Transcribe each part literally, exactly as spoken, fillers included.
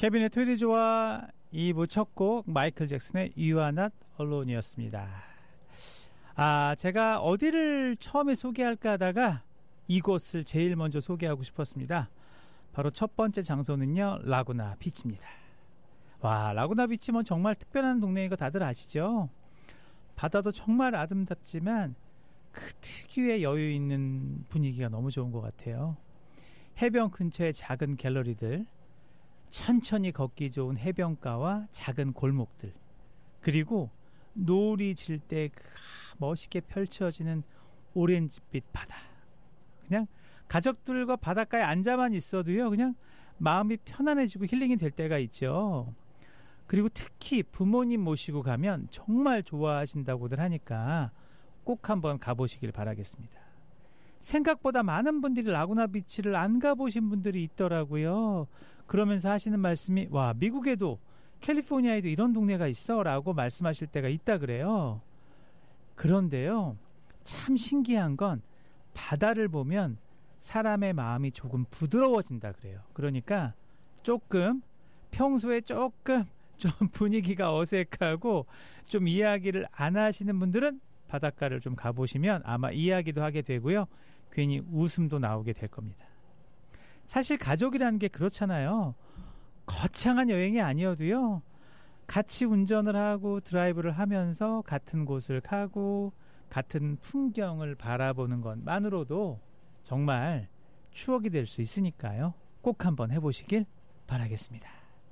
케빈의 트위리즈와 이 부 첫 곡 마이클 잭슨의 You Are Not Alone이었습니다. 아, 제가 어디를 처음에 소개할까 하다가 이곳을 제일 먼저 소개하고 싶었습니다. 바로 첫 번째 장소는요, 라구나 비치입니다. 와, 라구나 비치 뭐 정말 특별한 동네인 거 다들 아시죠? 바다도 정말 아름답지만 그 특유의 여유 있는 분위기가 너무 좋은 것 같아요. 해변 근처의 작은 갤러리들, 천천히 걷기 좋은 해변가와 작은 골목들, 그리고 노을이 질 때 그 멋있게 펼쳐지는 오렌지빛 바다. 그냥 가족들과 바닷가에 앉아만 있어도요, 그냥 마음이 편안해지고 힐링이 될 때가 있죠. 그리고 특히 부모님 모시고 가면 정말 좋아하신다고들 하니까 꼭 한번 가보시길 바라겠습니다. 생각보다 많은 분들이 라구나 비치를 안 가보신 분들이 있더라고요. 그러면서 하시는 말씀이, 와, 미국에도 캘리포니아에도 이런 동네가 있어 라고 말씀하실 때가 있다 그래요. 그런데요, 참 신기한 건 바다를 보면 사람의 마음이 조금 부드러워진다 그래요. 그러니까 조금 평소에 조금 좀 분위기가 어색하고 좀 이야기를 안 하시는 분들은 바닷가를 좀 가보시면 아마 이야기도 하게 되고요, 괜히 웃음도 나오게 될 겁니다. 사실 가족이라는 게 그렇잖아요. 거창한 여행이 아니어도요, 같이 운전을 하고 드라이브를 하면서 같은 곳을 가고 같은 풍경을 바라보는 것만으로도 정말 추억이 될 수 있으니까요, 꼭 한번 해보시길 바라겠습니다.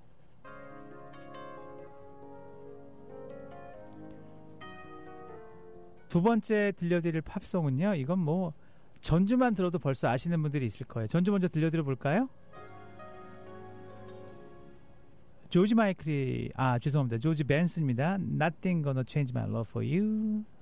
두 번째 들려드릴 팝송은요, 이건 뭐 전주만 들어도 벌써 아시는 분들이 있을 거예요. 전주 먼저 들려드려 볼까요? 조지 마이클이, 아 죄송합니다, 조지 벤슨입니다. Nothing Gonna Change My Love For You.